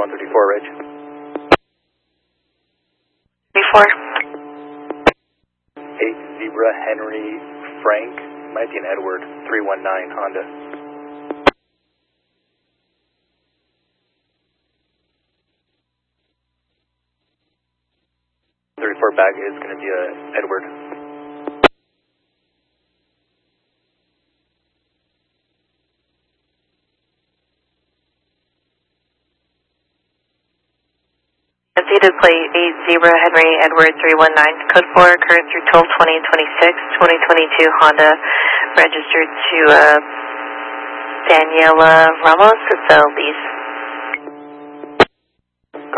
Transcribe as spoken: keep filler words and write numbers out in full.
one thirty-four, Reg. thirty-four. eight Zebra Henry Frank, might be an Edward, three one nine Honda. thirty-four bag is going to be a Edward. Data plate eight Zebra Henry Edward three one nine, code four, current through twelve twenty twenty-six, twenty twenty-two Honda, registered to uh, Daniela Ramos. It's a lease.